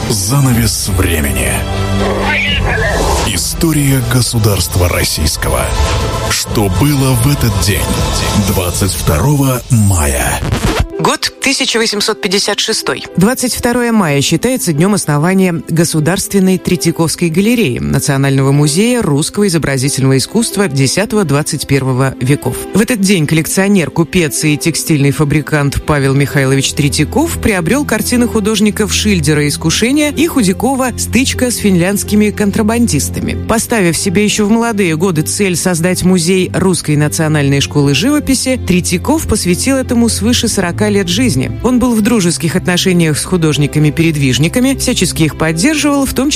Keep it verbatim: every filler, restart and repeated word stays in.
Занавес времени. История государства российского. Что было в этот день, двадцать второго мая? Год тысяча восемьсот пятьдесят шестой. двадцать второе мая считается днем основания Государственной Третьяковской галереи Национального музея русского изобразительного искусства десятого-двадцать первого веков. В этот день коллекционер, купец и текстильный фабрикант Павел Михайлович Третьяков приобрел картины художников Шильдера «Искушение» и Худякова «Стычка с финляндскими контрабандистами». Поставив себе еще в молодые годы цель создать музей Русской национальной школы живописи, Третьяков посвятил этому свыше сорока лет жизни. Он был в дружеских отношениях с художниками-передвижниками, всячески их поддерживал, в том числе